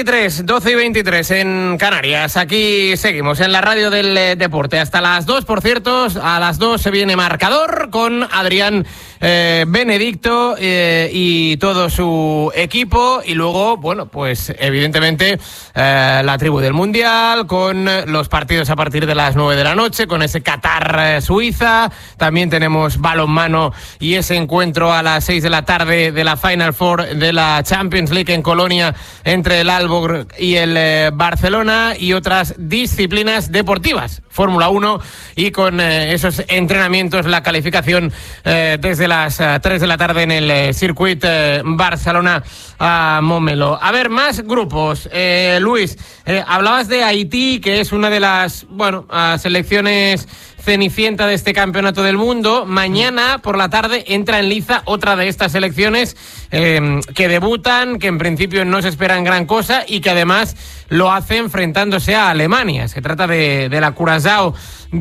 12 y 23 en Canarias. Aquí seguimos en la radio del deporte hasta las 2, por cierto. A las 2 se viene Marcador con Adrián Benedicto y todo su equipo. Y luego, bueno, pues evidentemente la tribu del Mundial con los partidos a partir de las 9 de la noche, con ese Qatar-Suiza. También tenemos balonmano y ese encuentro a las 6 de la tarde de la Final Four de la Champions League en Colonia entre el Aalborg y el Barcelona, y otras disciplinas deportivas, Fórmula 1, y con esos entrenamientos, la calificación desde las 3 de la tarde en el circuit Barcelona a Montmeló. A ver, más grupos. Luis, hablabas de Haití, que es una de las selecciones cenicienta de este campeonato del mundo. Mañana por la tarde entra en liza otra de estas selecciones que debutan, que en principio no se esperan gran cosa y que además lo hace enfrentándose a Alemania. Se trata de la Curazao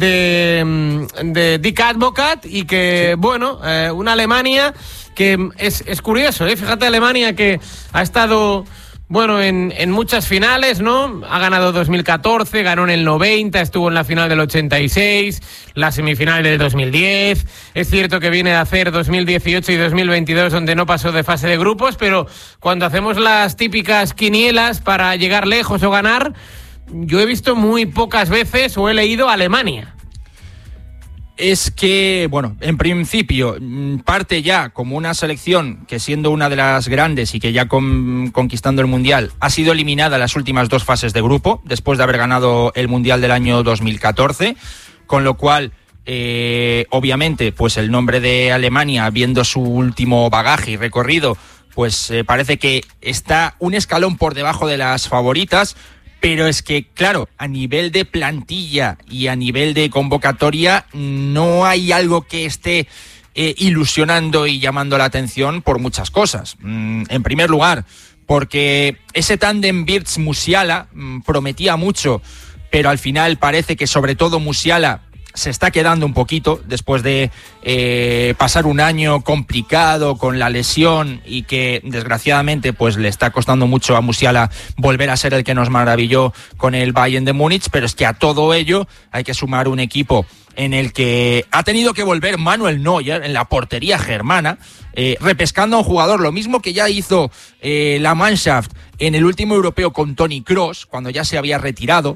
de Dick Advocat, y que, una Alemania que es curioso, Fíjate, Alemania que ha estado en muchas finales, ¿no? Ha ganado 2014, ganó en el 90, estuvo en la final del 86, la semifinal del 2010. Es cierto que viene de hacer 2018 y 2022 donde no pasó de fase de grupos, pero cuando hacemos las típicas quinielas para llegar lejos o ganar, yo he visto muy pocas veces o he leído Alemania. Es que, en principio parte ya como una selección que, siendo una de las grandes y que ya conquistando el Mundial, ha sido eliminada en las últimas 2 fases de grupo, después de haber ganado el Mundial del año 2014, con lo cual, obviamente, pues el nombre de Alemania, viendo su último bagaje y recorrido, pues parece que está un escalón por debajo de las favoritas. Pero es que, claro, a nivel de plantilla y a nivel de convocatoria no hay algo que esté ilusionando y llamando la atención por muchas cosas. En primer lugar, porque ese tándem Wirtz-Musiala prometía mucho, pero al final parece que sobre todo Musiala se está quedando un poquito después de pasar un año complicado con la lesión, y que desgraciadamente pues le está costando mucho a Musiala volver a ser el que nos maravilló con el Bayern de Múnich. Pero es que a todo ello hay que sumar un equipo en el que ha tenido que volver Manuel Neuer en la portería germana, repescando a un jugador, lo mismo que ya hizo la Mannschaft en el último europeo con Toni Kroos, cuando ya se había retirado.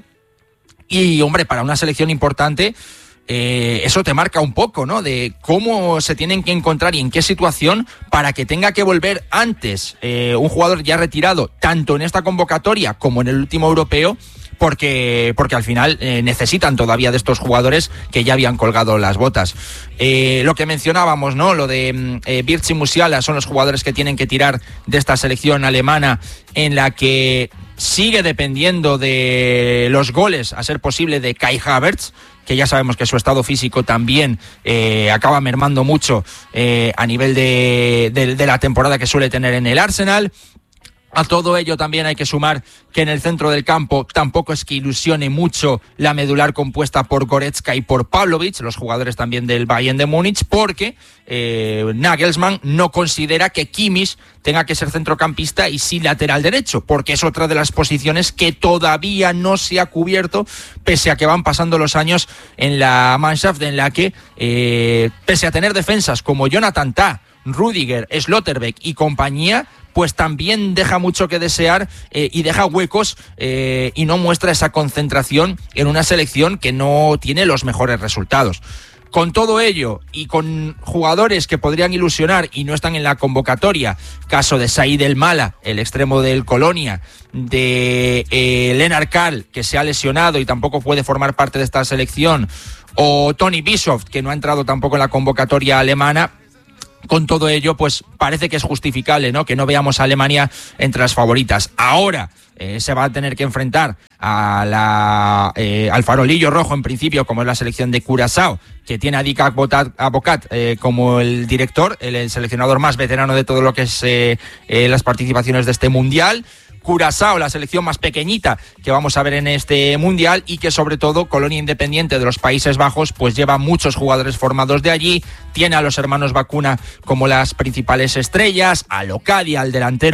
Y, hombre, para una selección importante, eso te marca un poco, ¿no?, de cómo se tienen que encontrar y en qué situación para que tenga que volver antes un jugador ya retirado, tanto en esta convocatoria como en el último europeo, porque al final necesitan todavía de estos jugadores que ya habían colgado las botas. Lo que mencionábamos, ¿no?, lo de Wirtz y Musiala son los jugadores que tienen que tirar de esta selección alemana, en la que sigue dependiendo de los goles, a ser posible, de Kai Havertz, que ya sabemos que su estado físico también acaba mermando mucho a nivel de la temporada que suele tener en el Arsenal. A todo ello también hay que sumar que en el centro del campo tampoco es que ilusione mucho la medular compuesta por Goretzka y por Pavlovic, los jugadores también del Bayern de Múnich, porque Nagelsmann no considera que Kimmich tenga que ser centrocampista y sí lateral derecho, porque es otra de las posiciones que todavía no se ha cubierto, pese a que van pasando los años en la Mannschaft, en la que, pese a tener defensas como Jonathan Tah, Rüdiger, Schlotterbeck y compañía, pues también deja mucho que desear y deja huecos y no muestra esa concentración en una selección que no tiene los mejores resultados. Con todo ello y con jugadores que podrían ilusionar y no están en la convocatoria, caso de Said El Mala, el extremo del Colonia, de Lennart Karl, que se ha lesionado y tampoco puede formar parte de esta selección, o Tony Bischoff, que no ha entrado tampoco en la convocatoria alemana. Con todo ello, pues parece que es justificable, ¿no?, que no veamos a Alemania entre las favoritas. Ahora se va a tener que enfrentar a al farolillo rojo, en principio, como es la selección de Curazao, que tiene a Dick Advocat como el director, el seleccionador más veterano de todo lo que es las participaciones de este Mundial. Curazao, la selección más pequeñita que vamos a ver en este Mundial, y que sobre todo, colonia independiente de los Países Bajos, pues lleva muchos jugadores formados de allí, tiene a los hermanos Bacuna como las principales estrellas, a Locadia, al delantero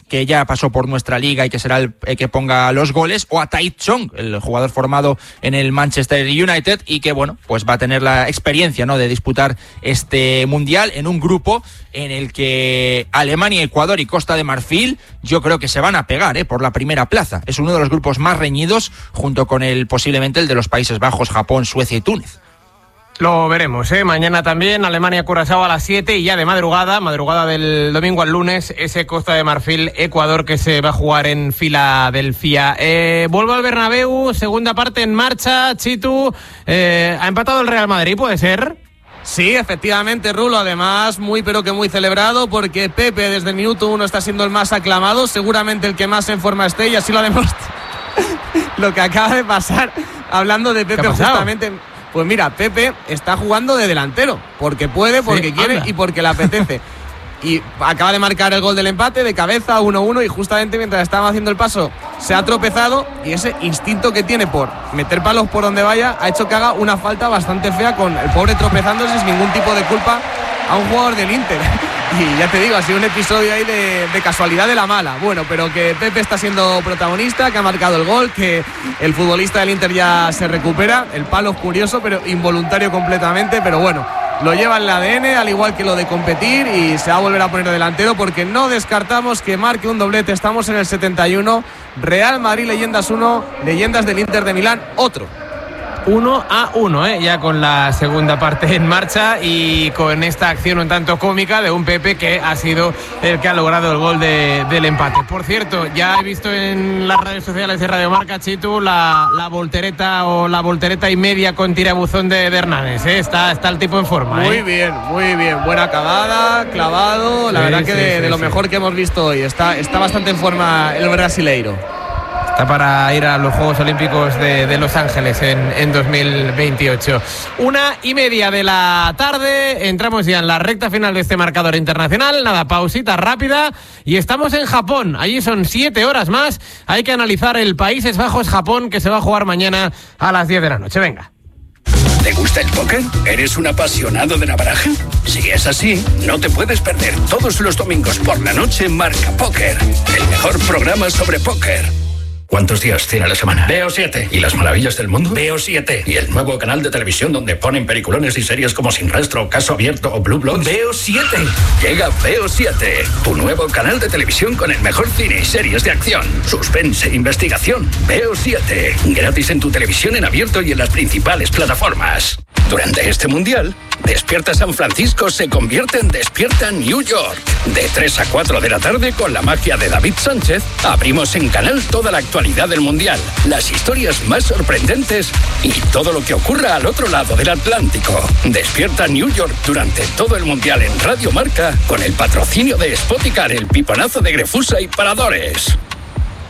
que ya pasó por nuestra liga y que será el que ponga los goles, o a Tai Chong, el jugador formado en el Manchester United y que, bueno, pues va a tener la experiencia, ¿no?, de disputar este mundial en un grupo en el que Alemania, Ecuador y Costa de Marfil yo creo que se van a pegar por la primera plaza. Es uno de los grupos más reñidos, junto con posiblemente el de los Países Bajos, Japón, Suecia y Túnez. Lo veremos, mañana también Alemania-Curazao a las 7 y ya de madrugada del domingo al lunes, ese Costa de Marfil-Ecuador que se va a jugar en Filadelfia. Vuelvo al Bernabéu, segunda parte en marcha. Chitu, ha empatado el Real Madrid, ¿puede ser? Sí, efectivamente, Rulo, además muy pero que muy celebrado, porque Pepe desde el minuto 1 está siendo el más aclamado, seguramente el que más en forma esté, y así lo demuestra lo que acaba de pasar, hablando de Pepe justamente. Pues mira, Pepe está jugando de delantero, porque puede, porque quiere y porque le apetece. Y acaba de marcar el gol del empate de cabeza, 1-1, y justamente mientras estaba haciendo el paso se ha tropezado, y ese instinto que tiene por meter palos por donde vaya ha hecho que haga una falta bastante fea, con el pobre tropezándose sin ningún tipo de culpa a un jugador del Inter. Y ya te digo, ha sido un episodio ahí de casualidad de la mala. Bueno, pero que Pepe está siendo protagonista, que ha marcado el gol, que el futbolista del Inter ya se recupera. El palo es curioso, pero involuntario completamente, pero bueno, lo lleva en el ADN, al igual que lo de competir, y se va a volver a poner delantero, porque no descartamos que marque un doblete. Estamos en el 71, Real Madrid Leyendas 1, Leyendas del Inter de Milán otro. 1-1, ya con la segunda parte en marcha y con esta acción un tanto cómica de un Pepe que ha sido el que ha logrado el gol del empate. Por cierto, ya he visto en las redes sociales de Radio Marca, Chitu, la voltereta o la voltereta y media con tirabuzón de Hernández, Está el tipo en forma. Muy bien, buena acabada, clavado, la verdad que de lo mejor que hemos visto hoy. Está bastante en forma el brasileiro. Está para ir a los Juegos Olímpicos de Los Ángeles en 2028. 1:30 de la tarde. Entramos ya en la recta final de este marcador internacional. Nada, pausita rápida. Y estamos en Japón. Allí son 7 horas más. Hay que analizar el Países Bajos-Japón, que se va a jugar mañana a las 10 de la noche. Venga. ¿Te gusta el póker? ¿Eres un apasionado de la baraja? Si es así, no te puedes perder todos los domingos por la noche Marca Póker, el mejor programa sobre póker. ¿Cuántos días tiene la semana? Veo 7. ¿Y las maravillas del mundo? Veo 7. ¿Y el nuevo canal de televisión donde ponen peliculones y series como Sin Rastro, Caso Abierto o Blue Bloods? Veo 7. Llega Veo 7, tu nuevo canal de televisión con el mejor cine y series de acción, suspense e investigación. Veo 7. Gratis en tu televisión en abierto y en las principales plataformas. Durante este mundial, Despierta San Francisco se convierte en Despierta New York. De 3 a 4 de la tarde, con la magia de David Sánchez, abrimos en canal toda la actualidad del mundial, las historias más sorprendentes y todo lo que ocurra al otro lado del Atlántico. Despierta New York durante todo el mundial en Radio Marca, con el patrocinio de Spoticar, el piponazo de Grefusa y Paradores.